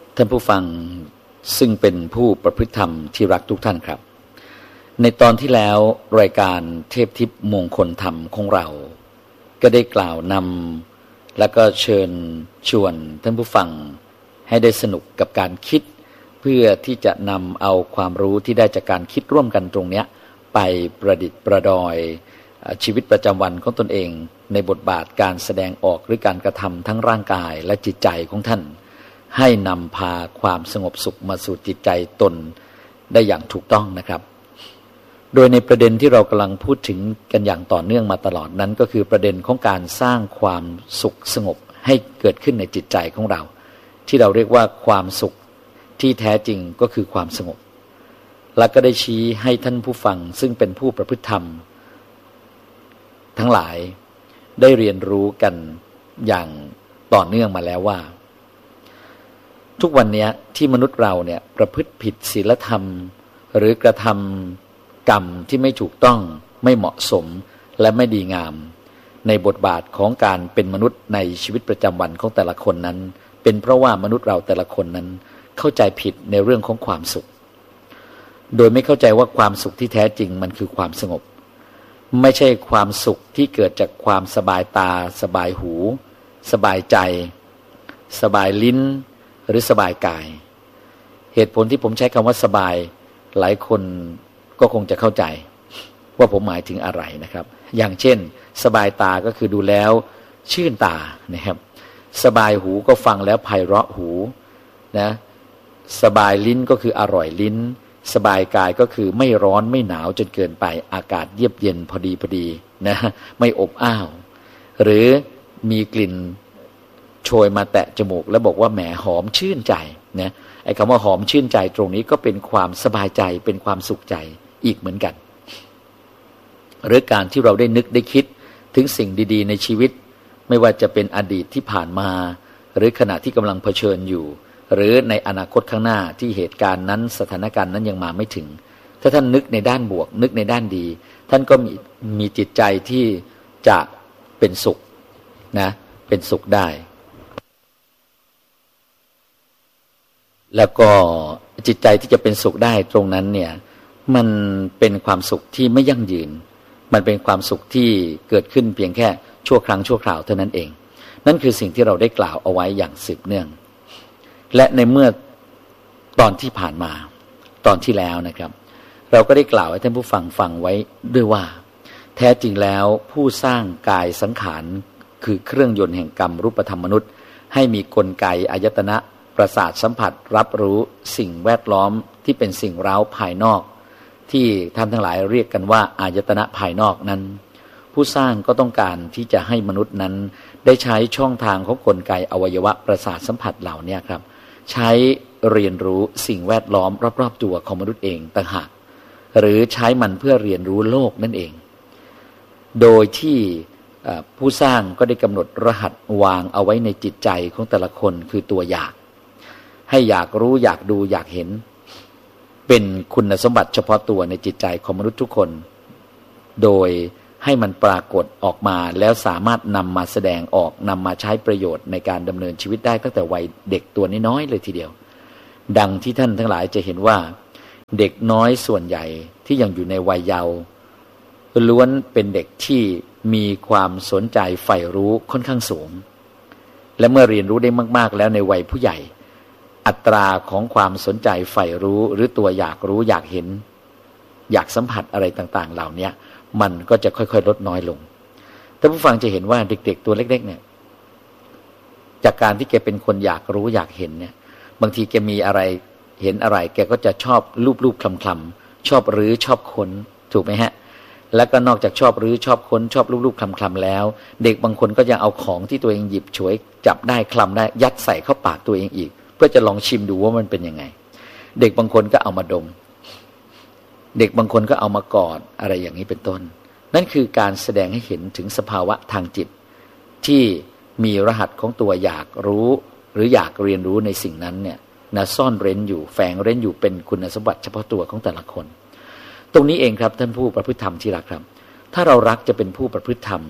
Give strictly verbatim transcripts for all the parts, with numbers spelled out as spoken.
ท่านผู้ฟังซึ่งเป็นผู้ประพฤติธรรมที่รักทุกท่านครับในตอนที่แล้วรายการเทพทิพย์มงคลธรรมของเราก็ได้กล่าวนำและก็เชิญชวนท่านผู้ฟังให้ได้สนุกกับการคิดเพื่อที่จะนำเอาความรู้ที่ได้จากการคิดร่วมกันตรงนี้ไปประดิษฐ์ประดอยชีวิตประจำวันของตนเองในบทบาทการแสดงออกหรือการกระทำทั้งร่างกายและจิตใจของท่านให้นำพาความสงบสุขมาสู่จิตใจตนได้อย่างถูกต้องนะครับโดยในประเด็นที่เรากำลังพูดถึงกันอย่างต่อเนื่องมาตลอดนั้นก็คือประเด็นของการสร้างความสุขสงบให้เกิดขึ้นในจิตใจของเราที่เราเรียกว่าความสุขที่แท้จริงก็คือความสงบและก็ได้ชี้ให้ท่านผู้ฟังซึ่งเป็นผู้ประพฤติธรรมทั้งหลายได้เรียนรู้กันอย่างต่อเนื่องมาแล้วว่าทุกวันนี้ที่มนุษย์เราเนี่ยประพฤติผิดศีลธรรมหรือกระทำกรรมที่ไม่ถูกต้องไม่เหมาะสมและไม่ดีงามในบทบาทของการเป็นมนุษย์ในชีวิตประจำวันของแต่ละคนนั้นเป็นเพราะว่ามนุษย์เราแต่ละคนนั้นเข้าใจผิดในเรื่องของความสุขโดยไม่เข้าใจว่าความสุขที่แท้จริงมันคือความสงบไม่ใช่ความสุขที่เกิดจากความสบายตาสบายหูสบายใจสบายลิ้นหรือสบายกายเหตุผลที่ผมใช้คำว่าสบายหลายคนก็คงจะเข้าใจว่าผมหมายถึงอะไรนะครับอย่างเช่นสบายตาก็คือดูแล้วชื่นตานะครับสบายหูก็ฟังแล้วไพเราะหูนะสบายลิ้นก็คืออร่อยลิ้นสบายกายก็คือไม่ร้อนไม่หนาวจนเกินไปอากาศเยือกเย็นพอดีพอดีนะไม่อบอ้าวหรือมีกลิ่นโชยมาแตะจมูกแล้วบอกว่าแหมหอมชื่นใจนะไอ้คำว่าหอมชื่นใจตรงนี้ก็เป็นความสบายใจเป็นความสุขใจอีกเหมือนกันหรือการที่เราได้นึกได้คิดถึงสิ่งดีๆในชีวิตไม่ว่าจะเป็นอดีตที่ผ่านมาหรือขณะที่กำลังเผชิญอยู่หรือในอนาคตข้างหน้าที่เหตุการณ์นั้นสถานการณ์นั้นยังมาไม่ถึงถ้าท่านนึกในด้านบวกนึกในด้านดีท่านก็มีมีจิตใจที่จะเป็นสุขนะเป็นสุขได้แล้วก็จิตใจที่จะเป็นสุขได้ตรงนั้นเนี่ยมันเป็นความสุขที่ไม่ยั่งยืนมันเป็นความสุขที่เกิดขึ้นเพียงแค่ชั่วครั้งชั่วคราวเท่านั้นเองนั่นคือสิ่งที่เราได้กล่าวเอาไว้อย่างสืบเนื่องและในเมื่อตอนที่ผ่านมาตอนที่แล้วนะครับเราก็ได้กล่าวให้ท่านผู้ฟังฟังไว้ด้วยว่าแท้จริงแล้วผู้สร้างกายสังขารคือเครื่องยนต์แห่งกรรมรูปธรรมมนุษย์ให้มีกลไกอายตนะประสาทสัมผัสรับรู้สิ่งแวดล้อมที่เป็นสิ่งเร้าภายนอกที่ท่านทั้งหลายเรียกกันว่าอายตนะภายนอกนั้นผู้สร้างก็ต้องการที่จะให้มนุษย์นั้นได้ใช้ช่องทางของกลไกอวัยวะประสาทสัมผัสเหล่านี้ครับใช้เรียนรู้สิ่งแวดล้อมรอบๆตัวของมนุษย์เองต่างหากหรือใช้มันเพื่อเรียนรู้โลกนั่นเองโดยที่ผู้สร้างก็ได้กำหนดรหัสวางเอาไว้ในจิตใจของแต่ละคนคือตัวอยากให้อยากรู้อยากดูอยากเห็นเป็นคุณสมบัติเฉพาะตัวในจิตใจของมนุษย์ทุกคนโดยให้มันปรากฏออกมาแล้วสามารถนำมาแสดงออกนำมาใช้ประโยชน์ในการดำเนินชีวิตได้ตั้งแต่วัยเด็กตัวน้อยๆเลยทีเดียวดังที่ท่านทั้งหลายจะเห็นว่าเด็กน้อยส่วนใหญ่ที่ยังอยู่ในวัยเยาว์ล้วนเป็นเด็กที่มีความสนใจใฝ่รู้ค่อนข้างสูงและเมื่อเรียนรู้ได้มากๆแล้วในวัยผู้ใหญ่อัตราของความสนใจใฝ่รู้หรือตัวอยากรู้อยากเห็นอยากสัมผัสอะไรต่างๆเหล่านี้มันก็จะค่อยๆลดน้อยลงท่านผู้ฟังจะเห็นว่าเด็กๆตัวเล็กๆเนี่ยจากการที่แกเป็นคนอยากรู้อยากเห็นเนี่ยบางทีแกมีอะไรเห็นอะไรแกก็จะชอบลูบๆคลำๆชอบรื้อชอบค้นถูกไหมฮะแล้วก็นอกจากชอบรื้อชอบค้นชอบลูบๆคลำๆแล้วเด็กบางคนก็ยังเอาของที่ตัวเองหยิบฉวยจับได้คลำได้ยัดใส่เข้าปากตัวเองอีกเพื่อจะลองชิมดูว่ามันเป็นยังไงเด็กบางคนก็เอามาดมเด็กบางคนก็เอามากอดอะไรอย่างนี้เป็นต้นนั่นคือการแสดงให้เห็นถึงสภาวะทางจิตที่มีรหัสของตัวอยากรู้หรืออยากเรียนรู้ในสิ่งนั้นเนี่ยนะซ่อนเร้นอยู่แฝงเร้นอยู่เป็นคุณสมบัติเฉพาะตัวของแต่ละคนตรงนี้เองครับท่านผู้ประพฤติธรรมที่รักครับถ้าเรารักจะเป็นผู้ประพฤติธรรม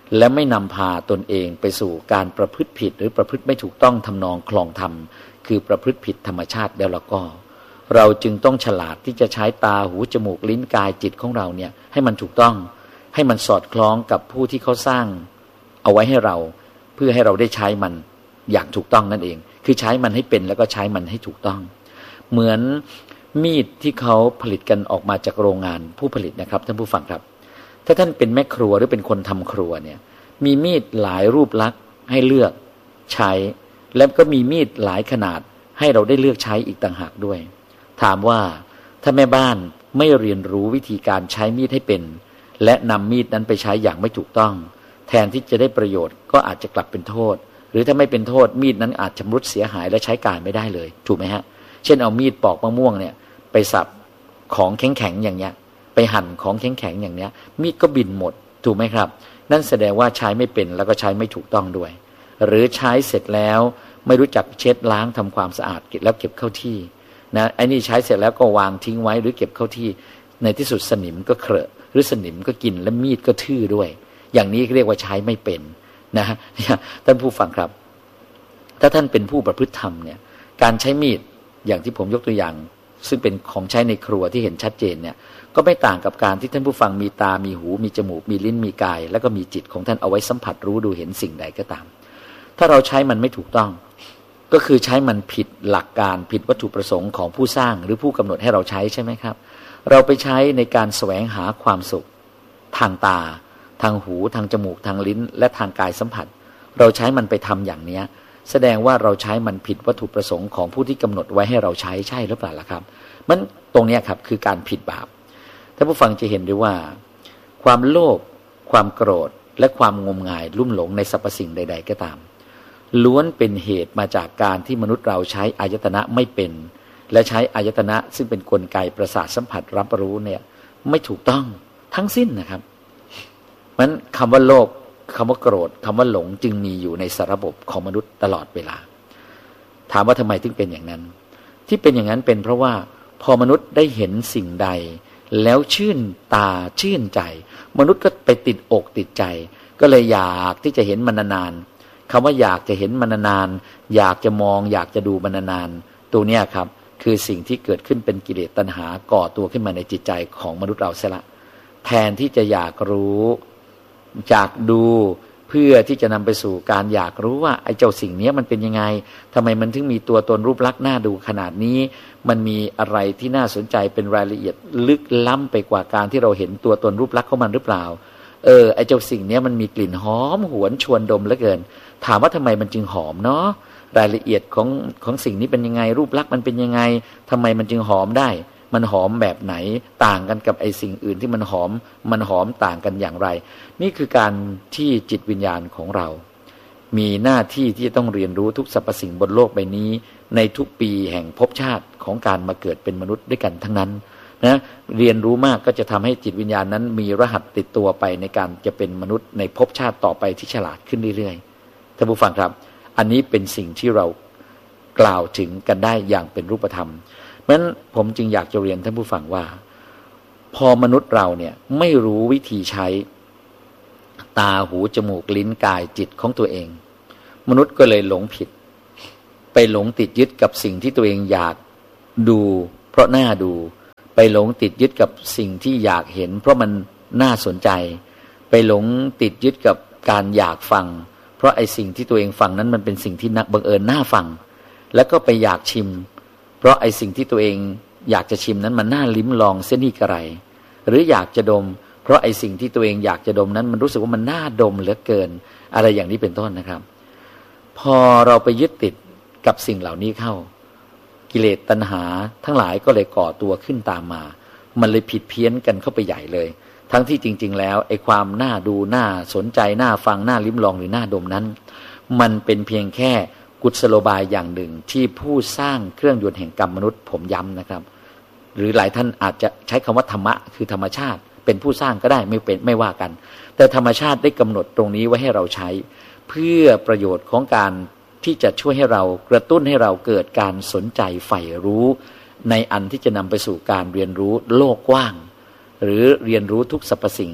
และไม่นำพาตนเองไปสู่การประพฤติผิดหรือประพฤติไม่ถูกต้องทำนองคลองธรรมคือประพฤติผิดธรรมชาติแล้วแล้วก็เราจึงต้องฉลาดที่จะใช้ตาหูจมูกลิ้นกายจิตของเราเนี่ยให้มันถูกต้องให้มันสอดคล้องกับผู้ที่เขาสร้างเอาไว้ให้เราเพื่อให้เราได้ใช้มันอย่างถูกต้องนั่นเองคือใช้มันให้เป็นแล้วก็ใช้มันให้ถูกต้องเหมือนมีดที่เขาผลิตกันออกมาจากโรงงานผู้ผลิตนะครับท่านผู้ฟังครับถ้าท่านเป็นแม่ครัวหรือเป็นคนทำครัวเนี่ยมีมีดหลายรูปลักษณ์ให้เลือกใช้แล้วก็มีมีดหลายขนาดให้เราได้เลือกใช้อีกต่างหากด้วยถามว่าถ้าแม่บ้านไม่เรียนรู้วิธีการใช้มีดให้เป็นและนำมีดนั้นไปใช้อย่างไม่ถูกต้องแทนที่จะได้ประโยชน์ก็อาจจะกลับเป็นโทษหรือถ้าไม่เป็นโทษมีดนั้นอาจชำรุดเสียหายและใช้การไม่ได้เลยถูกไหมฮะเช่นเอามีดปอกมะม่วงเนี่ยไปสับของแข็งๆอย่างเงี้ยไปหั่นของแข็งๆอย่างเนี้ยมีดก็บินหมดถูกไหมครับนั่นแสดงว่าใช้ไม่เป็นแล้วก็ใช้ไม่ถูกต้องด้วยหรือใช้เสร็จแล้วไม่รู้จักเช็ดล้างทำความสะอาดแล้วเก็บเข้าที่นะไอ้นี่ใช้เสร็จแล้วก็วางทิ้งไว้หรือเก็บเข้าที่ในที่สุดสนิมก็เคลอะหรือสนิมก็กินและมีดก็ทื่อด้วยอย่างนี้เรียกว่าใช้ไม่เป็นนะฮะท่านผู้ฟังครับถ้าท่านเป็นผู้ประพฤติธรรมเนี่ยการใช้มีดอย่างที่ผมยกตัวอย่างซึ่งเป็นของใช้ในครัวที่เห็นชัดเจนเนี่ยก็ไม่ต่างกับการที่ท่านผู้ฟังมีตามีหูมีจมูกมีลิ้นมีกายแล้วก็มีจิตของท่านเอาไว้สัมผัสรู้ดูเห็นสิ่งใดก็ตามถ้าเราใช้มันไม่ถูกต้องก็คือใช้มันผิดหลักการผิดวัตถุประสงค์ของผู้สร้างหรือผู้กำหนดให้เราใช้ใช่ไหมครับเราไปใช้ในการแสวงหาความสุขทางตาทางหูทางจมูกทางลิ้นและทางกายสัมผัสเราใช้มันไปทำอย่างเนี้ยแสดงว่าเราใช้มันผิดวัตถุประสงค์ของผู้ที่กำหนดไว้ให้เราใช้ใช่หรือเปล่าล่ะครับมันตรงนี้ครับคือการผิดบาปท่านผู้ฟังจะเห็นได้ว่าความโลภความโกรธและความงมงายลุ่มหลงในสรรพสิ่งใดๆก็ตามล้วนเป็นเหตุมาจากการที่มนุษย์เราใช้อายตนะไม่เป็นและใช้อายตนะซึ่งเป็นกลไกประสาทสัมผัสรับรู้เนี่ยไม่ถูกต้องทั้งสิ้นนะครับมันคำว่าโลภคำว่าโกรธคำว่าหลงจึงมีอยู่ในสารบบของมนุษย์ตลอดเวลาถามว่าทำไมถึงเป็นอย่างนั้นที่เป็นอย่างนั้นเป็นเพราะว่าพอมนุษย์ได้เห็นสิ่งใดแล้วชื่นตาชื่นใจมนุษย์ก็ไปติดอกติดใจก็เลยอยากที่จะเห็นมันนานๆคำว่าอยากจะเห็นมันนานๆอยากจะมองอยากจะดูมันนานๆตัวเนี้ยครับคือสิ่งที่เกิดขึ้นเป็นกิเลสตัณหาก่อตัวขึ้นมาในจิตใจของมนุษย์เราเสียละแทนที่จะอยากรู้อยากดูเพื่อที่จะนำไปสู่การอยากรู้ว่าไอ้เจ้าสิ่งนี้มันเป็นยังไงทำไมมันถึงมีตัวตนรูปลักษณ์น่าดูขนาดนี้มันมีอะไรที่น่าสนใจเป็นรายละเอียดลึกล้ำไปกว่าการที่เราเห็นตัวตนรูปลักษณ์ของมันหรือเปล่าเออไอ้เจ้าสิ่งนี้มันมีกลิ่นหอมหวนชวนดมเหลือเกินถามว่าทำไมมันจึงหอมเนาะรายละเอียดของของสิ่งนี้เป็นยังไงรูปลักษณ์มันเป็นยังไงทำไมมันจึงหอมได้มันหอมแบบไหนต่างกันกับไอ้สิ่งอื่นที่มันหอมมันหอมต่างกันอย่างไรนี่คือการที่จิตวิญญาณของเรามีหน้าที่ที่จะต้องเรียนรู้ทุกสรรพสิ่งบนโลกใบนี้ในทุกปีแห่งภพชาติของการมาเกิดเป็นมนุษย์ด้วยกันทั้งนั้นนะเรียนรู้มากก็จะทำให้จิตวิญญาณนั้นมีรหัสติดตัวไปในการจะเป็นมนุษย์ในภพชาติต่อไปที่ฉลาดขึ้นเรื่อยๆท่านผู้ฟังครับอันนี้เป็นสิ่งที่เรากล่าวถึงกันได้อย่างเป็นรูปธรรมเพราะฉะนั้นผมจึงอยากจะเรียนท่านผู้ฟังว่าพอมนุษย์เราเนี่ยไม่รู้วิธีใช้ตาหูจมูกลิ้นกายจิตของตัวเองมนุษย์ก็เลยหลงผิดไปหลงติดยึดกับสิ่งที่ตัวเองอยากดูเพราะน่าดูไปหลงติดยึดกับสิ่งที่อยากเห็นเพราะมันน่าสนใจไปหลงติดยึดกับการอยากฟังเพราะไอ้สิ่งที่ตัวเองฟังนั้นมันเป็นสิ่งที่นักบังเอิญน่าฟังแล้วก็ไปอยากชิมเพราะไอ้สิ่งที่ตัวเองอยากจะชิมนั้นมันน่าลิ้มลองเส้นนี่กระไรหรืออยากจะดมเพราะไอ้สิ่งที่ตัวเองอยากจะดมนั้นมันรู้สึกว่ามันน่าดมเหลือเกินอะไรอย่างนี้เป็นต้นนะครับพอเราไปยึดติดกับสิ่งเหล่านี้เข้ากิเลสตัณหาทั้งหลายก็เลยก่อตัวขึ้นตามมามันเลยผิดเพี้ยนกันเข้าไปใหญ่เลยทั้งที่จริงๆแล้วไอ้ความน่าดูน่าสนใจน่าฟังน่าลิ้มลองหรือน่าดมนั้นมันเป็นเพียงแค่กุศโลบายอย่างหนึ่งที่ผู้สร้างเครื่องยนต์แห่งกรรมมนุษย์ผมย้ำนะครับหรือหลายท่านอาจจะใช้คำว่าธรรมะคือธรรมชาติเป็นผู้สร้างก็ได้ไม่เป็นไม่ว่ากันแต่ธรรมชาติได้กำหนดตรงนี้ไว้ให้เราใช้เพื่อประโยชน์ของการที่จะช่วยให้เรากระตุ้นให้เราเกิดการสนใจใฝ่รู้ในอันที่จะนำไปสู่การเรียนรู้โลกกว้างหรือเรียนรู้ทุกสรรพสิ่ง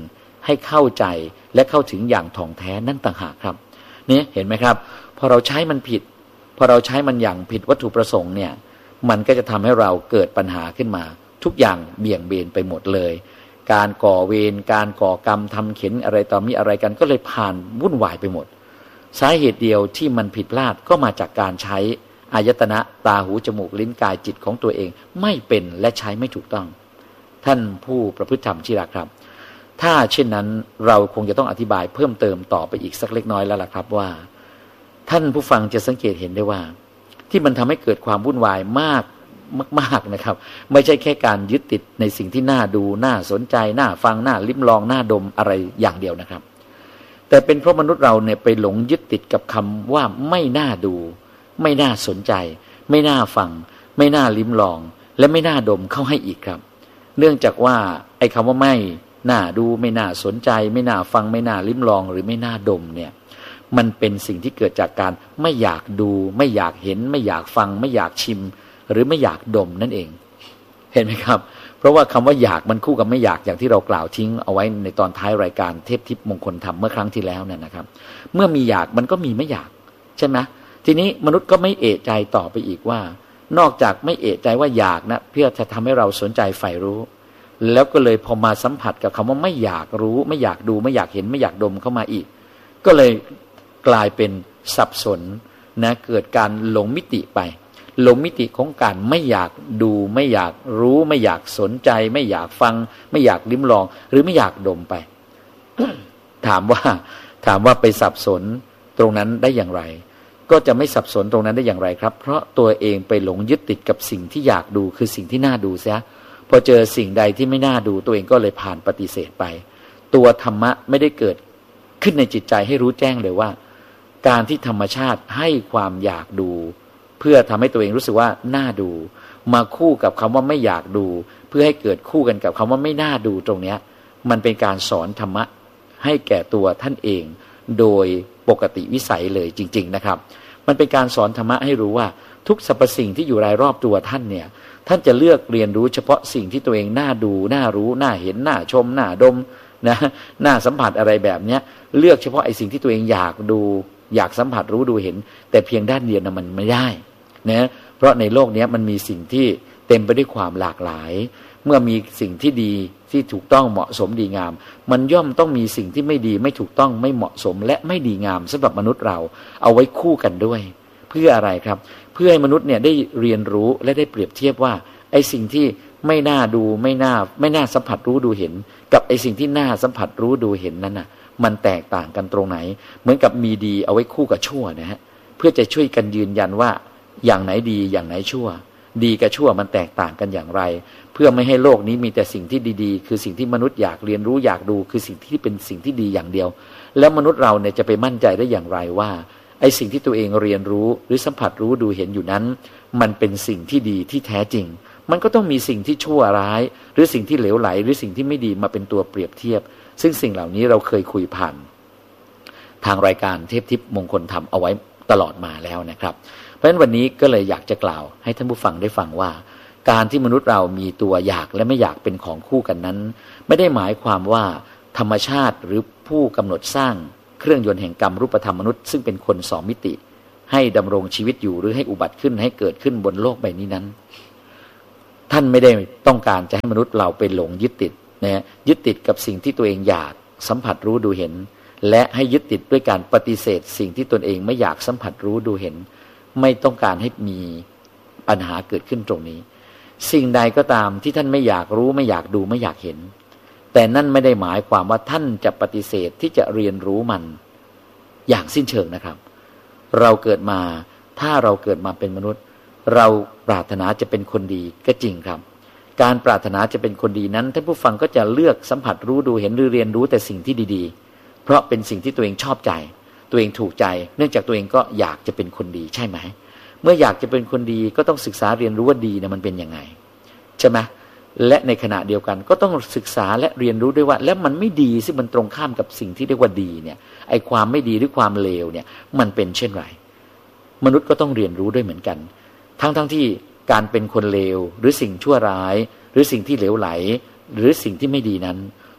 ให้เข้าใจและเข้าถึงอย่างถ่องแท้นั่นต่างหากครับนี่เห็นไหมครับพอเราใช้มันผิดพอเราใช้มันอย่างผิดวัตถุประสงค์เนี่ยมันก็จะทำให้เราเกิดปัญหาขึ้นมาทุกอย่างเบี่ยงเบนไปหมดเลยการก่อเวรการก่อกรรมทำเข็นอะไรต่อมีอะไรกันก็เลยผ่านวุ่นวายไปหมดสาเหตุเดียวที่มันผิดพลาดก็มาจากการใช้อายตนะตาหูจมูกลิ้นกายจิตของตัวเองไม่เป็นและใช้ไม่ถูกต้องท่านผู้ประพฤติธรรมที่รักครับถ้าเช่นนั้นเราคงจะต้องอธิบายเพิ่มเติมต่อไปอีกสักเล็กน้อยแล้วล่ะครับว่าท่านผู้ฟังจะสังเกตเห็นได้ว่าที่มันทำให้เกิดความวุ่นวายมากมากๆนะครับไม่ใช่แค่การยึดติดในสิ่งที่น่าดูน่าสนใจน่าฟังน่าลิ้มลองน่าดมอะไรอย่างเดียวนะครับแต่เป็นเพราะมนุษย์เราเนี่ยไปหลงยึดติดกับคำว่าไม่น่าดูไม่น่าสนใจไม่น่าฟังไม่น่าลิ้มลองและไม่น่าดมเข้าให้อีกครับเนื่องจากว่าไอ้คำว่าไม่น่าดูไม่น่าสนใจไม่น่าฟังไม่น่าลิ้มลองหรือไม่น่าดมเนี่ยมันเป็นสิ่งที่เกิดจากการไม่อยากดูไม่อยากเห็นไม่อยากฟังไม่อยากชิมหรือไม่อยากดมนั่นเองเห็นไหมครับเพราะว่าคำว่าอยากมันคู่กับไม่อยากอย่างที่เรากล่าวทิ้งเอาไว้ในตอนท้ายรายการเทพทิพย์มงคลธรรมเมื่อครั้งที่แล้วเนี่ยนะครับเมื่อมีอยากมันก็มีไม่อยากใช่ไหมทีนี้มนุษย์ก็ไม่เอะใจต่อไปอีกว่านอกจากไม่เอะใจว่าอยากนะเพื่อจะทำให้เราสนใจใฝ่รู้แล้วก็เลยพอมาสัมผัสกับคำว่าไม่อยากรู้ไม่อยากดูไม่อยากเห็นไม่อยากดมเข้ามาอีกก็เลยกลายเป็นสับสนนะเกิดการหลงมิติไปหลงมิติของการไม่อยากดูไม่อยากรู้ไม่อยากสนใจไม่อยากฟังไม่อยากลิ้มลองหรือไม่อยากดมไป ถามว่าถามว่าไปสับสนตรงนั้นได้อย่างไรก็จะไม่สับสนตรงนั้นได้อย่างไรครับเพราะตัวเองไปหลงยึดติดกับสิ่งที่อยากดูคือสิ่งที่น่าดูเสียพอเจอสิ่งใดที่ไม่น่าดูตัวเองก็เลยผ่านปฏิเสธไปตัวธรรมะไม่ได้เกิดขึ้นในจิตใจให้รู้แจ้งเลยว่าการที่ธรรมชาติให้ความอยากดูเพื่อทำให้ตัวเองรู้สึกว่าน่าดูมาคู่กับคำว่าไม่อยากดูเพื่อให้เกิดคู่กันกับคำว่าไม่น่าดูตรงเนี้ยมันเป็นการสอนธรรมะให้แก่ตัวท่านเองโดยปกติวิสัยเลยจริงๆนะครับมันเป็นการสอนธรรมะให้รู้ว่าทุกสรรพสิ่งที่อยู่รายรอบตัวท่านเนี่ยท่านจะเลือกเรียนรู้เฉพาะสิ่งที่ตัวเองน่าดูน่ารู้น่าเห็นน่าชมน่าดมนะน่าสัมผัสอะไรแบบเนี้ยเลือกเฉพาะไอ้สิ่งที่ตัวเองอยากดูอยากสัมผัสรู้ดูเห็นแต่เพียงด้านเดียวนะมันไม่ได้นะเพราะในโลกนี้มันมีสิ่งที่เต็มไปด้วยความหลากหลายเมื่อมีสิ่งที่ดีที่ถูกต้องเหมาะสมดีงามมันย่อมต้องมีสิ่งที่ไม่ดีไม่ถูกต้องไม่เหมาะสมและไม่ดีงามสำหรับมนุษย์เราเอาไว้คู่กันด้วยเพื่ออะไรครับเพื่อให้มนุษย์เนี่ยได้เรียนรู้และได้เปรียบเทียบว่าไอ้สิ่งที่ไม่น่าดูไม่น่าไม่น่าสัมผัสรู้ดูเห็นกับไอ้สิ่งที่น่าสัมผัสรู้ดูเห็นนั้นน่ะมันแตกต่างกันตรงไหนเหมือนกับมีดีเอาไว้คู่กับชั่วนะฮะเพื่อจะช่วยกันยืนยันว่าอย่างไหนดีอย่างไหนชั่วดีกับชั่วมันแตกต่างกันอย่างไรเพื่อไม่ให้โลกนี้มีแต่สิ่งที่ดีๆคือสิ่งที่มนุษย์อยากเรียนรู้อยากดูคือสิ่งที่เป็นสิ่งที่ดีอย่างเดียวแล้วมนุษย์เราเนี่ยจะไปมั่นใจได้อย่างไรว่าไอ้สิ่งที่ตัวเองเรียนรู้หรือสัมผัสรู้ดูเห็นอยู่นั้นมันเป็นสิ่งที่ดีที่แท้จริงมันก็ต้องมีสิ่งที่ชั่วร้ายหรือสิ่งที่เหลวไหลหรือสิ่งที่ไม่ดีมาเป็นตัวเปรียบเทียบซึ่งสิ่งเหล่านี้เราเคยคุยผ่านทางรายการเทพทิพย์มงคลธรรมเอาไว้ตลอดมาแล้วนะครับเพราะฉะนั้นวันนี้ก็เลยอยากจะกล่าวให้ท่านผู้ฟังได้ฟังว่าการที่มนุษย์เรามีตัวอยากและไม่อยากเป็นของคู่กันนั้นไม่ได้หมายความว่าธรรมชาติหรือผู้กำหนดสร้างเครื่องยนต์แห่งกรรมรูปธรรมมนุษย์ซึ่งเป็นคนสองมิติให้ดำรงชีวิตอยู่หรือให้อุบัติขึ้นให้เกิดขึ้นบนโลกใบนี้นั้นท่านไม่ได้ต้องการจะให้มนุษย์เราไปหลงยึดติดนะยึดติดกับสิ่งที่ตัวเองอยากสัมผัสรู้ดูเห็นและให้ยึดติดด้วยการปฏิเสธสิ่งที่ตนเองไม่อยากสัมผัสรู้ดูเห็นไม่ต้องการให้มีปัญหาเกิดขึ้นตรงนี้สิ่งใดก็ตามที่ท่านไม่อยากรู้ไม่อยากดูไม่อยากเห็นแต่นั่นไม่ได้หมายความว่าท่านจะปฏิเสธที่จะเรียนรู้มันอย่างสิ้นเชิงนะครับเราเกิดมาถ้าเราเกิดมาเป็นมนุษย์เราปรารถนาจะเป็นคนดีก็จริงครับการปรารถนาจะเป็นคนดีนั้นท่านผู้ฟังก็จะเลือกสัมผัสรู้ดูเห็นหรือเรียนรู้แต่สิ่งที่ดีๆเพราะเป็นสิ่งที่ตัวเองชอบใจตัวเองถูกใจเนื่องจากตัวเองก็อยากจะเป็นคนดีใช่ไหมเมื่ออยากจะเป็นคนดีก็ต้องศึกษาเรียนรู้ว่าดีเนี่ยมันเป็นยังไงใช่ไหมและในขณะเดียวกันก็ต้องศึกษาและเรียนรู้ด้วยว่าแล้วมันไม่ดีซึ่งมันตรงข้ามกับสิ่งที่เรียกว่าดีเนี่ยไอ้ความไม่ดีหรือความเลวเนี่ยมันเป็นเช่นไรมนุษย์ก็ต้องเรียนรู้ด้วยเหมือนกันทั้งทั้งที่การเป็นคนเลวหรือสิ่งชั่วร้ายหรือสิ่งที่เหลวไหลหรือสิ่งที่ไม่ดีนั้น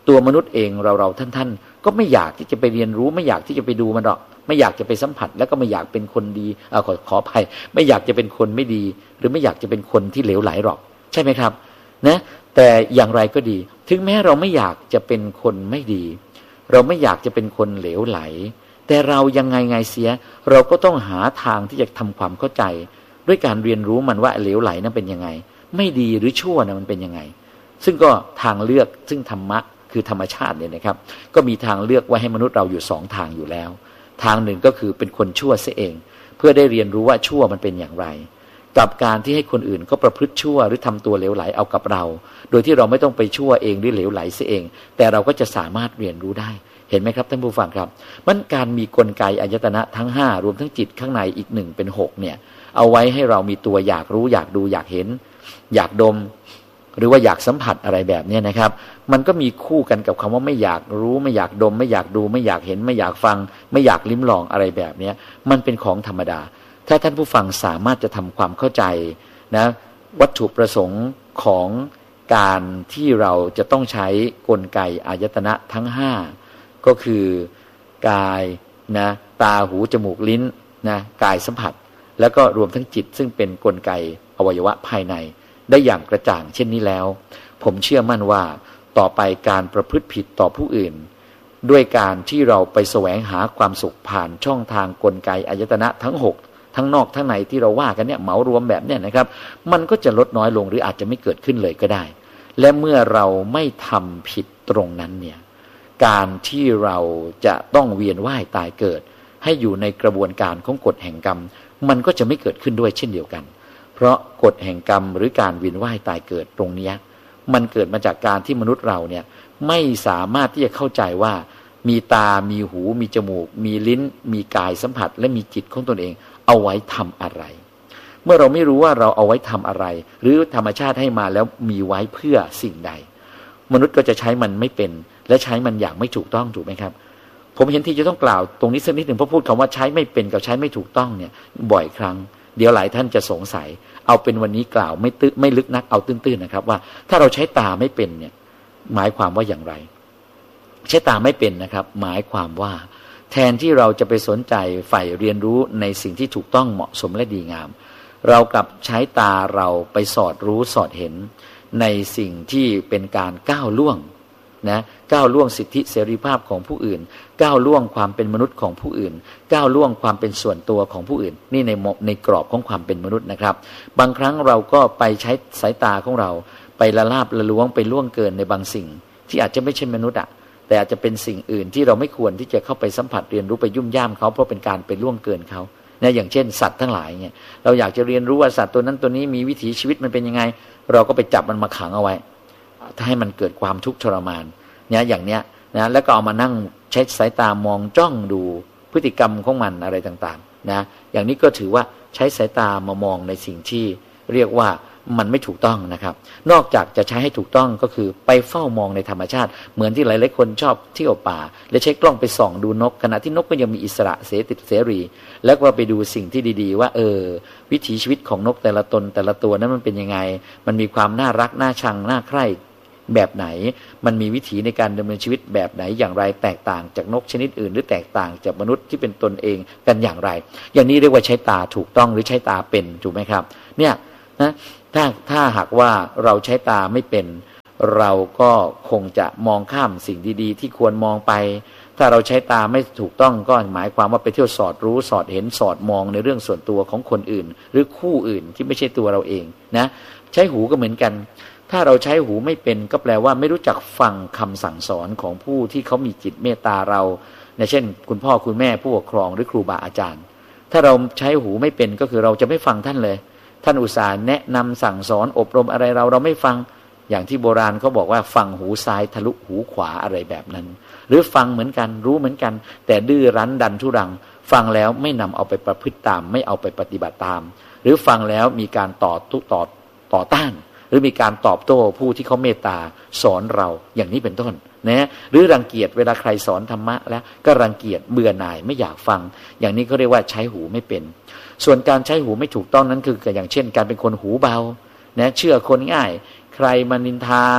ตัวมนุษย์เองเราเราท่านท่านก็ไม่อยากที่จะไปเรียนรู้ไม่อยากที่จะไปดูมันหรอกไม่อยากจะไปสัมผัสแล้วก็ไม่อยากเป็นคนดีเอ่อขอขออภัยไม่อยากจะเป็นคนไม่ดีหรือไม่อยากจะเป็นคนที่เหลวไหลหรอกใช่ไหมครับนะแต่อย่างไรก็ดีถึงแม้เราไม่อยากจะเป็นคนไม่ดีเราไม่อยากจะเป็นคนเหลวไหลแต่เรายังไงไงเสียเราก็ต้องหาทางที่จะทำความเข้าใจด้วยการเรียนรู้มันว่าเหลวไหลนั้นเป็นยังไงไม่ดีหรือชั่วนะมันเป็นยังไงซึ่งก็ทางเลือกซึ่งธรรมะคือธรรมชาติเนี่ยนะครับก็มีทางเลือกไว้ให้มนุษย์เราอยู่สองทางอยู่แล้วทางหนึ่งก็คือเป็นคนชั่วเสียเองเพื่อได้เรียนรู้ว่าชั่วมันเป็นอย่างไรกับการที่ให้คนอื่นก็ประพฤติชั่วหรือทำตัวเหลวไหลเอากับเราโดยที่เราไม่ต้องไปชั่วเองหรือเหลวไหลเสียเองแต่เราก็จะสามารถเรียนรู้ได้เห็นไหมครับท่านผู้ฟังครับมันการมีกลไกอายตนะทั้งห้ารวมทั้งจิตข้างในอีกหนึ่งเป็นหกเนี่ยเอาไว้ให้เรามีตัวอยากรู้อยากดูอยากเห็นอยากดมหรือว่าอยากสัมผัสอะไรแบบนี้นะครับมันก็มีคู่กันกับคำว่าไม่อยากรู้ไม่อยากดมไม่อยากดูไม่อยากเห็นไม่อยากฟังไม่อยากลิ้มลองอะไรแบบนี้มันเป็นของธรรมดาถ้าท่านผู้ฟังสามารถจะทำความเข้าใจนะวัตถุประสงค์ของการที่เราจะต้องใช้กลไกอายตนะทั้งห้าก็คือกายนะตาหูจมูกลิ้นนะกายสัมผัสแล้วก็รวมทั้งจิตซึ่งเป็นกลไกอวัยวะภายในได้อย่างกระจ่างเช่นนี้แล้วผมเชื่อมั่นว่าต่อไปการประพฤติผิดต่อผู้อื่นด้วยการที่เราไปแสวงหาความสุขผ่านช่องทางกลไกอายตนะทั้งหกทั้งนอกทั้งในที่เราว่ากันเนี่ยเหมารวมแบบเนี้ยนะครับมันก็จะลดน้อยลงหรืออาจจะไม่เกิดขึ้นเลยก็ได้และเมื่อเราไม่ทำผิดตรงนั้นเนี่ยการที่เราจะต้องเวียนว่ายตายเกิดให้อยู่ในกระบวนการของกฎแห่งกรรมมันก็จะไม่เกิดขึ้นด้วยเช่นเดียวกันเพราะกฎแห่งกรรมหรือการเวียนว่ายตายเกิดตรงนี้มันเกิดมาจากการที่มนุษย์เราเนี่ยไม่สามารถที่จะเข้าใจว่ามีตามีหูมีจมูกมีลิ้นมีกายสัมผัสและมีจิตของตนเองเอาไว้ทำอะไรเมื่อเราไม่รู้ว่าเราเอาไว้ทำอะไรหรือธรรมชาติให้มาแล้วมีไว้เพื่อสิ่งใดมนุษย์ก็จะใช้มันไม่เป็นและใช้มันอย่างไม่ถูกต้องถูกไหมครับผมเห็นที่จะต้องกล่าวตรงนี้สักนิดหนึ่งเพราะพูดคำว่าใช้ไม่เป็นกับใช้ไม่ถูกต้องเนี่ยบ่อยครั้งเดี๋ยวหลายท่านจะสงสัยเอาเป็นวันนี้กล่าวไม่ตื้นไม่ลึกนักเอาตื้นๆนะครับว่าถ้าเราใช้ตาไม่เป็นเนี่ยหมายความว่าอย่างไรใช้ตาไม่เป็นนะครับหมายความว่าแทนที่เราจะไปสนใจใฝ่เรียนรู้ในสิ่งที่ถูกต้องเหมาะสมและดีงามเรากลับใช้ตาเราไปสอดรู้สอดเห็นในสิ่งที่เป็นการก้าวล่วงนะก้าวล่วงสิทธิเสรีภาพของผู้อื่นก้าวล่วงความเป็นมนุษย์ของผู้อื่นก้าวล่วงความเป็นส่วนตัวของผู้อื่นนี่ในในกรอบของความเป็นมนุษย์นะครับบางครั้งเราก็ไปใช้สายตาของเราไปละลาบละล้วงไปล่วงเกินในบางสิ่งที่อาจจะไม่ใช่มนุษย์อะแต่อาจจะเป็นสิ่งอื่นที่เราไม่ควรที่จะเข้าไปสัมผัสเรียนรู้ไปยุ่มย่ามเขาเพราะเป็นการไปล่วงเกินเขาเนี่ยอย่างเช่นสัตว์ทั้งหลายเนี่ยเราอยากจะเรียนรู้ว่าสัตว์ตัวนั้นตัวนี้มีวิถีชีวิตมันเป็นยังไงเราก็ไปจับมันมาขังเอาไว้ถ้าให้มันเกิดความทุกข์ทรมานเนี่ยอย่างเนี้ยนะแล้วก็เอามานั่งใช้สายตามองจ้องดูพฤติกรรมของมันอะไรต่างๆนะอย่างนี้ก็ถือว่าใช้สายตามามองในสิ่งที่เรียกว่ามันไม่ถูกต้องนะครับนอกจากจะใช้ให้ถูกต้องก็คือไปเฝ้ามองในธรรมชาติเหมือนที่หลายๆคนชอบเที่ยวป่าและใช้กล้องไปส่องดูนกขณะที่นกก็ยังมีอิสระเสรีเสรีแล้วก็ไปดูสิ่งที่ดีๆว่าเออวิถีชีวิตของนกแต่ละตนแต่ละตัวนั้นมันเป็นยังไงมันมีความน่ารักน่าชังน่าใคร่แบบไหนมันมีวิถีในการดำเนินชีวิตแบบไหนอย่างไรแตกต่างจากนกชนิดอื่นหรือแตกต่างจากมนุษย์ที่เป็นตนเองกันอย่างไรอย่างนี้เรียกว่าใช้ตาถูกต้องหรือใช้ตาเป็นถูกไหมครับเนี่ยนะถ้าถ้าหากว่าเราใช้ตาไม่เป็นเราก็คงจะมองข้ามสิ่งดีๆที่ควรมองไปถ้าเราใช้ตาไม่ถูกต้องก็หมายความว่าไปเที่ยวสอดรู้สอดเห็นสอดมองในเรื่องส่วนตัวของคนอื่นหรือคู่อื่นที่ไม่ใช่ตัวเราเองนะใช้หูก็เหมือนกันถ้าเราใช้หูไม่เป็นก็แปลว่าไม่รู้จักฟังคำสั่งสอนของผู้ที่เขามีจิตเมตตาเราเช่นคุณพ่อคุณแม่ผู้ปกครองหรือครูบาอาจารย์ถ้าเราใช้หูไม่เป็นก็คือเราจะไม่ฟังท่านเลยท่านอุตส่าห์แนะนำสั่งสอนอบรมอะไรเราเราไม่ฟังอย่างที่โบราณเขาบอกว่าฟังหูซ้ายทะลุหูขวาอะไรแบบนั้นหรือฟังเหมือนกันรู้เหมือนกันแต่ดื้อรั้นดันทุรังฟังแล้วไม่นำเอาไปประพฤติตามไม่เอาไปปฏิบัติตามหรือฟังแล้วมีการต่อทุต่อต่อต้านหรือมีการตอบโต้ผู้ที่เขาเมตตาสอนเราอย่างนี้เป็นต้นนะหรือรังเกียจเวลาใครสอนธรรมะแล้วก็รังเกียจเบื่อหน่ายไม่อยากฟังอย่างนี้เขาเรียกว่าใช้หูไม่เป็นส่วนการใช้หูไม่ถูกต้องนั้นคืออย่างเช่นการเป็นคนหูเบานะเชื่อคนง่ายใครมานินทา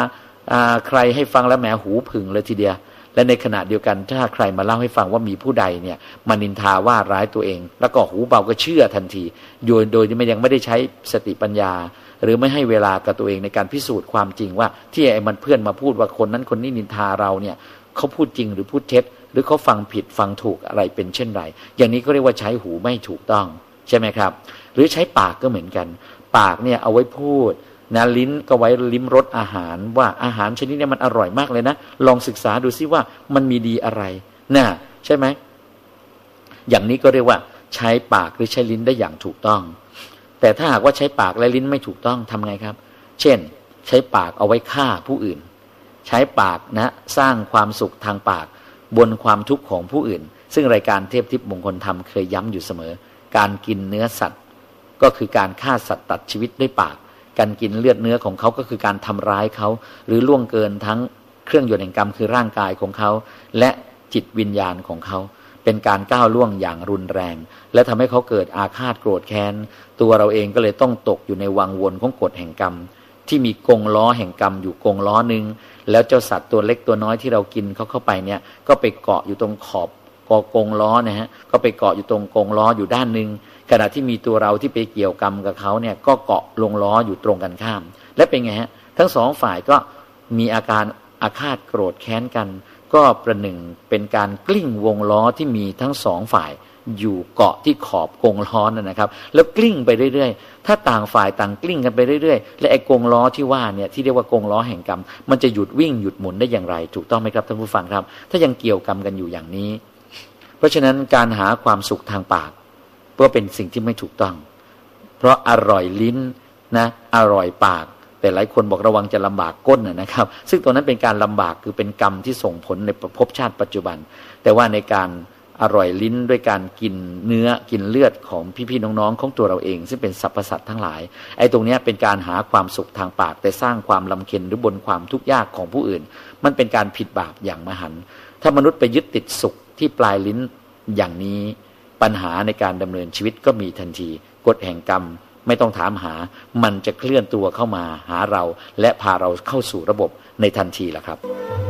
ใครให้ฟังแล้วแหมหูผึ่งเลยทีเดียวและในขณะเดียวกันถ้าใครมาเล่าให้ฟังว่ามีผู้ใดเนี่ยมานินทาว่าร้ายตัวเองแล้วก็หูเบาก็เชื่อทันทีโดยโดยไม่ยังไม่ได้ใช้สติปัญญาหรือไม่ให้เวลากับตัวเองในการพิสูจน์ความจริงว่าที่ไอ้มันเพื่อนมาพูดว่าคนนั้นคนนี้นินทาเราเนี่ยเขาพูดจริงหรือพูดเท็จหรือเขาฟังผิดฟังถูกอะไรเป็นเช่นไรอย่างนี้ก็เรียกว่าใช้หูไม่ถูกต้องใช่ไหมครับหรือใช้ปากก็เหมือนกันปากเนี่ยเอาไว้พูดนะลิ้นก็ไว้ลิ้มรสอาหารว่าอาหารชนิดนี้มันอร่อยมากเลยนะลองศึกษาดูซิว่ามันมีดีอะไรน่ะใช่ไหมอย่างนี้ก็เรียกว่าใช้ปากหรือใช้ลิ้นได้อย่างถูกต้องแต่ถ้าหากว่าใช้ปากและลิ้นไม่ถูกต้องทำไงครับเช่นใช้ปากเอาไว้ฆ่าผู้อื่นใช้ปากนะสร้างความสุขทางปากบนความทุกข์ของผู้อื่นซึ่งรายการเทพทิพย์มงคลธรรมเคยย้ำอยู่เสมอการกินเนื้อสัตว์ก็คือการฆ่าสัตว์ตัดชีวิตด้วยปากการกินเลือดเนื้อของเขาก็คือการทำร้ายเขาหรือล่วงเกินทั้งเครื่องยนต์แห่งกรรมคือร่างกายของเขาและจิตวิญญาณของเขาเป็นการก้าวล่วงอย่างรุนแรงและทำให้เขาเกิดอาฆาตโกรธแค้นตัวเราเองก็เลยต้องตกอยู่ในวังวนของกฎแห่งกรรมที่มีกงล้อแห่งกรรมอยู่กงล้อนึงแล้วเจ้าสัตว์ตัวเล็กตัวน้อยที่เรากินเขาเข้าไปเนี่ยก็ไปเกาะอยู่ตรงขอบกอกงล้อนะฮะก็ไปเกาะอยู่ตรงกงล้ออยู่ด้านนึงขณะที่มีตัวเราที่ไปเกี่ยวกรรมกับเขาเนี่ยก็เกาะลงล้ออยู่ตรงกันข้ามและเป็นไงฮะทั้งสองฝ่ายก็มีอาการอาฆาตโกรธแค้นกันก็ประหนึ่งเป็นการกลิ้งวงล้อที่มีทั้งสองฝ่ายอยู่เกาะที่ขอบกงล้อนั่นนะครับแล้วกลิ้งไปเรื่อยๆถ้าต่างฝ่ายต่างกลิ้งกันไปเรื่อยๆและไอ้กงล้อที่ว่าเนี่ยที่เรียกว่ากงล้อแห่งกรรมมันจะหยุดวิ่งหยุดหมุนได้อย่างไรถูกต้องไหมครับท่านผู้ฟังครับถ้ายังเกี่ยวกรรมกันอยู่อย่างนี้เพราะฉะนั้นการหาความสุขทางปากก็เป็นสิ่งที่ไม่ถูกต้องเพราะอร่อยลิ้นนะอร่อยปากแต่หลายคนบอกระวังจะลำบากก้นนะครับซึ่งตรงนั้นเป็นการลำบากคือเป็นกรรมที่ส่งผลในภพชาติปัจจุบันแต่ว่าในการอร่อยลิ้นด้วยการกินเนื้อกินเลือดของพี่ๆน้องๆของตัวเราเองซึ่งเป็นสรรพสัตว์ทั้งหลายไอ้ตรงนี้เป็นการหาความสุขทางปากแต่สร้างความลำเค็ญหรือบนความทุกข์ยากของผู้อื่นมันเป็นการผิดบาปอย่างมหันต์ถ้ามนุษย์ไปยึดติดสุขที่ปลายลิ้นอย่างนี้ปัญหาในการดำเนินชีวิตก็มีทันทีกฎแห่งกรรมไม่ต้องถามหามันจะเคลื่อนตัวเข้ามาหาเราและพาเราเข้าสู่ระบบในทันทีแหละครับ